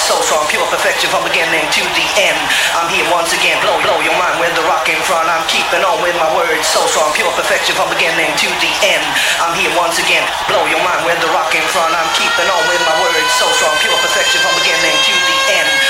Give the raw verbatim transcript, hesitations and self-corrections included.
so strong, pure perfection from beginning to the end. I'm here once again, blow, blow your mind with the rock in front. I'm keeping on with my words, so strong, pure perfection from beginning to the end. I'm here once again, blow your mind with the rock in front. I'm keeping on with my words, so strong, pure perfection from beginning to the end.